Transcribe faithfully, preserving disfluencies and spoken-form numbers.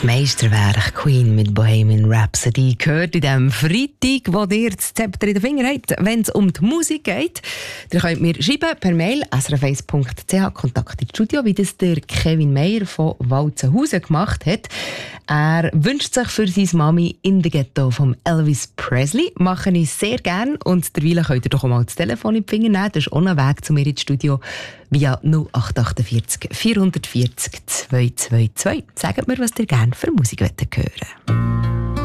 Das Meisterwerk Queen mit Bohemian Rhapsody gehört in diesem Freitag, wo ihr das Zepter in den Finger habt, wenn es um die Musik geht. Ihr könnt mir schreiben per Mail s r f eins punkt c h, Kontakt ins Studio, wie das der Kevin Meyer von Walzenhausen gemacht hat. Er wünscht sich für seine Mami «In the Ghetto» von Elvis Presley. Mache ich sehr gerne und derweil könnt ihr doch auch mal das Telefon in die Finger nehmen. Das ist auch ein Weg zu mir ins Studio via null acht achtundvierzig vierhundertvierzig zweihundertzweiundzwanzig. Sagt mir, was ihr gerne für Musik hören wollt.